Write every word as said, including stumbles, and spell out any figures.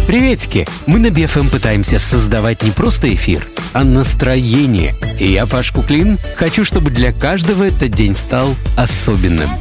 Приветики! Мы на би эф эм пытаемся создавать не просто эфир, а настроение. И я, Паш Куклин, хочу, чтобы для каждого этот день стал особенным.